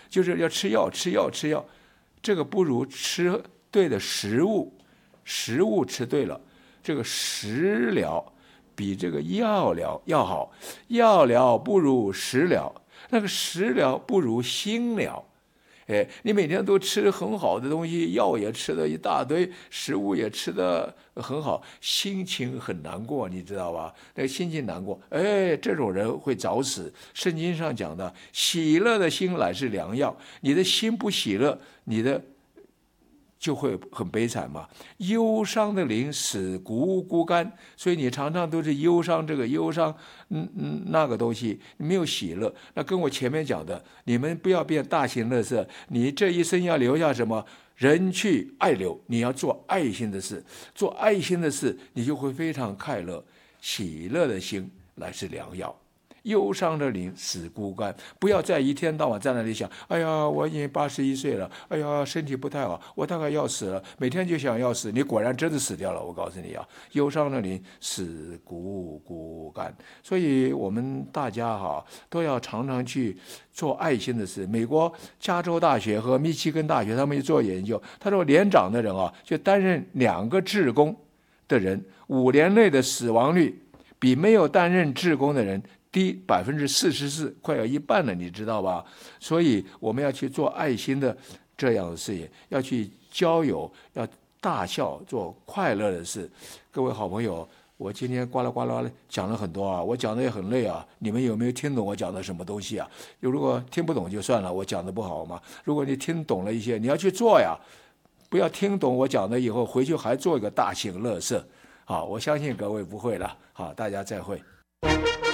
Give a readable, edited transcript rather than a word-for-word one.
就是要吃药，吃药，吃药。这个不如吃对的食物，食物吃对了，这个食疗比这个药疗要好。药疗不如食疗，那个食疗不如心疗。你每天都吃很好的东西，药也吃了一大堆，食物也吃得很好，心情很难过，你知道吧？那个心情难过，这种人会早死。圣经上讲的，喜乐的心乃是良药。你的心不喜乐，你的就会很悲惨嘛。忧伤的灵使骨干，所以你常常都是忧伤，这个忧伤，那个东西没有喜乐。那跟我前面讲的，你们不要变大型垃圾，你这一生要留下什么？人去爱留，你要做爱心的事，做爱心的事，你就会非常快乐。喜乐的心乃是良药。忧伤的灵使骨干，不要再一天到晚在那里想，哎呀，我已经81岁了，哎呀，身体不太好，我大概要死了，每天就想要死，你果然真的死掉了。我告诉你啊，忧伤的灵使骨干。所以我们大家都要常常去做爱心的事。美国加州大学和密西根大学他们做研究，他说年长的人就担任2个志工的人，5年内的死亡率比没有担任志工的人低44%，快要一半了，你知道吧？所以我们要去做爱心的这样的事业，要去交友，要大笑，做快乐的事。各位好朋友，我今天呱啦呱啦讲了很多我讲的也很累你们有没有听懂我讲的什么东西如果听不懂就算了，我讲的不好嘛。如果你听懂了一些，你要去做不要听懂我讲的以后回去还做一个大型垃圾。我相信各位不会了。好，大家再会。